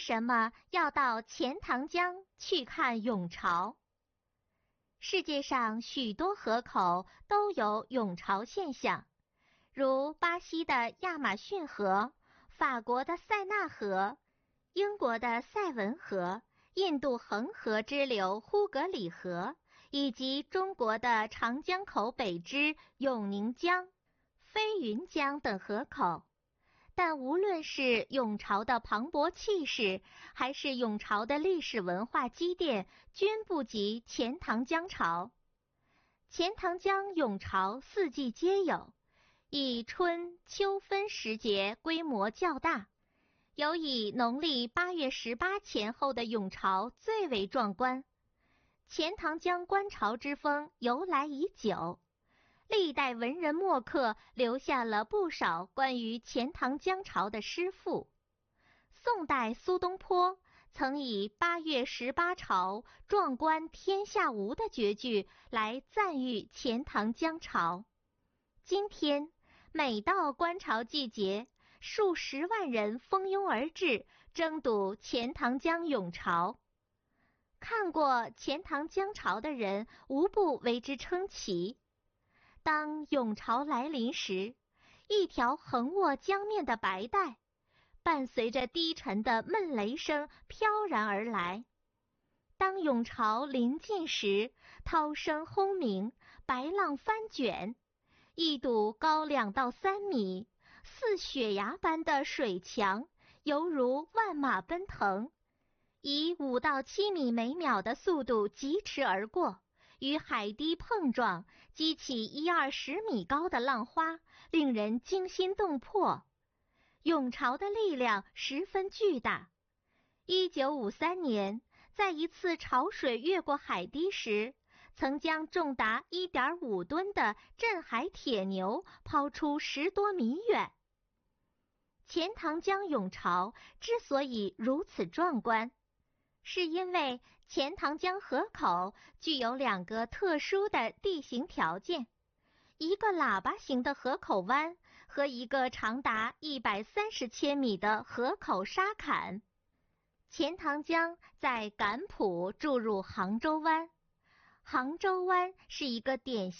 什么要到钱塘江去看涌潮？世界上许多河口都有涌潮现象，如巴西的亚马逊河、法国的塞纳河、英国的塞文河、印度恒河支流呼格里河，以及中国的长江口北支永宁江、飞云江等河口。但无论是涌潮的磅礴气势，还是涌潮的历史文化积淀，均不及钱塘江潮。钱塘江涌潮四季皆有，以春秋分时节规模较大，尤以农历8月18前后的涌潮最为壮观。钱塘江观潮之风由来已久，历代文人墨客留下了不少关于钱塘江潮的诗赋。宋代苏东坡曾以8月18潮壮观天下无的绝句来赞誉钱塘江潮。今天每到观潮季节，数十万人蜂拥而至，争睹钱塘江涌潮。看过钱塘江潮的人无不为之称奇。当涌潮来临时，一条横卧江面的白带，伴随着低沉的闷雷声飘然而来。当涌潮临近时，涛声轰鸣，白浪翻卷，一堵高2到3米、似雪崖般的水墙，犹如万马奔腾，以5到7米每秒的速度疾驰而过，与海堤碰撞，激起10-20米高的浪花，令人惊心动魄。涌潮的力量十分巨大。1953年，在一次潮水越过海堤时，曾将重达1.5吨的镇海铁牛抛出10多米远。钱塘江涌潮之所以如此壮观，是因为钱塘江河口具有2个特殊的地形条件，一个喇叭形的河口湾和一个长达130千米的河口沙坎。钱塘江在赶浦注入杭州湾，杭州湾是一个典型